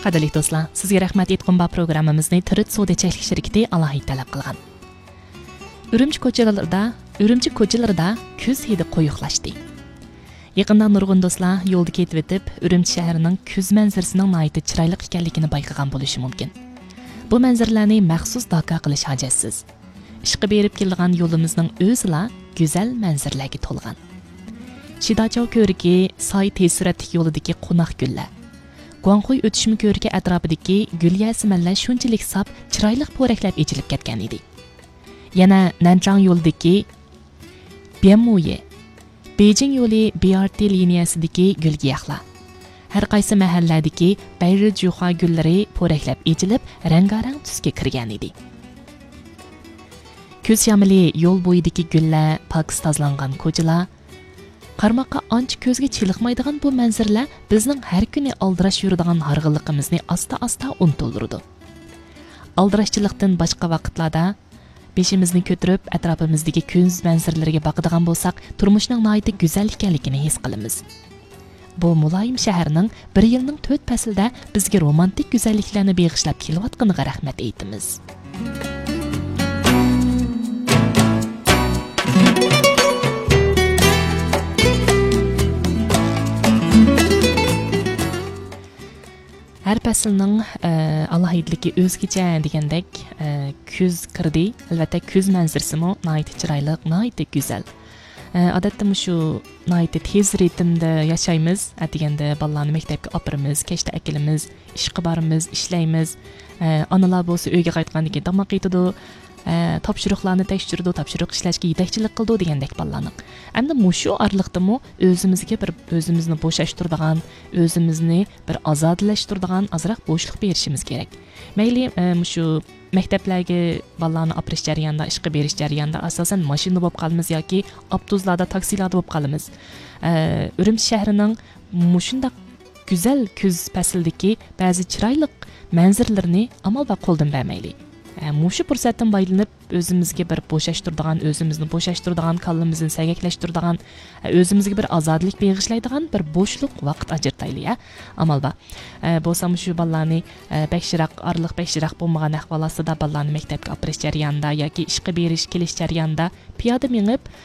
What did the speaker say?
Qadrli do'stlar, sizga rahmat aytqimba programmamizni Tirit Sodechalik shirkati alohida talab qilgan. Urumchi ko'chalarida kuz hidi qo'yiqlashdi. Yaqinda nurg'un do'stlar yo'lda ketib o'tib, Urumchi shahrining kuz manzarasining nihoyat chiroyli ekanligini bayqagan bo'lishi mumkin. Bu manzaralarni maxsus daka qilish hojatsiz. Ishqa berib kelgan yo'limizning o'zila go'zal manzaralarga to'lgan. Shidachow ko'riki, soy tesiratlik yo'lidagi qo'noq gullar. Guangxuy o'tishmi ko'rki atrofidagi gul yasmanlar shunchalik sap, chiroyli po'raklab echilib ketgan edi. Yana Nanchang yo'lidagi Bianmuye, Beijing yo'li BRT liniyasidagi gul giyohlar. Har qaysi mahalladagi bayri-juha gullari po'raklab echilib, rangarang tusga kirgan edi. Kuz shamili yo'l bo'yidagi gullar, pok tozlangan ko'chalar, qarmoqqa ancha ko'zga chiliqmaydigan bu manzaralar bizning har kuni aldirash yuradigan harg'inligimizni asta-asta unuttirdi. Aldirashchilikdan boshqa vaqtlarda beshimizni ko'tarib atrofimizdagi kuz manzaralariga boqadigan bo'lsak, turmushning nihoyat go'zal ekanligini his qilamiz. Bu muloyim shaharning bir yilning 4 faslida bizga romantik go'zalliklarni beg'ishlab kelayotganiga rahmat aytamiz. Her faslning alohidligi o'zgacha degandek kuz kirdi. Albatta kuz manzarasimi nihoyat chiroyli, nihoyat go'zal. Odatda shu nihoyat tez ritmda yashaymiz. Deganda bolalarni maktabga olib boramiz, kechda akilamiz, ishga boramiz, ishlaymiz. Onalar bo'lsa uyga qaytgandan keyin tamoq yeydi. Topshiriqlarni tekshirdi, topshiriq ishlashga yetakchilik qildi degandek bolalarning. Hamda mushu oraliqdami o'zimizni bo'shashtiradigan, o'zimizni bir ozodlashtiradigan azroq bo'shliq berishimiz kerak. Mayli mushu maktablarga bolalarni opirish jarayonida, ishga berish jarayonida asosan mashinada bo'lib qolamiz yoki avtobuslarda, taksilarda bo'lib qolamiz. Urumchi shahrining mushundaq go'zal kuz faslidagi ba'zi chiroyli manzaralarini amal va qo'ldan bermaylik. Mushu fursatdan foydalanib o'zimizga bir o'zimizni bo'shashtiradigan, kallamizni sagaklashtiradigan, o'zimizga bir ozodlik beg'ishlaydigan bir bo'shliq vaqt ajrataylik, amal va bo'lsa shu bolalarni bekshiraq bo'lmagan ahvol ostida bolalarni maktabga olib borish jarayonida yoki ishga berish, kelish jarayonida piyoda mengib